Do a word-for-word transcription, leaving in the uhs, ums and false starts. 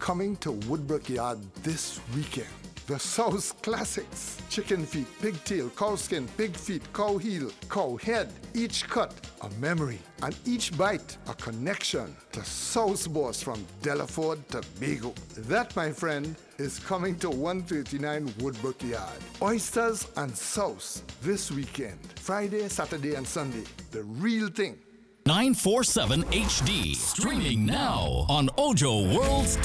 coming to Woodbrook Yard this weekend. The South Classics. Chicken feet, pigtail, cow skin, pig feet, cow heel, cow head. Each cut, a memory. And each bite, a connection to South Boss from Delaford to Bego. That, my friend, is coming to one thirty-nine Woodbrook Yard. Oysters and sauce this weekend. Friday, Saturday, and Sunday. The real thing. nine forty-seven H D. Streaming now on Ojo World's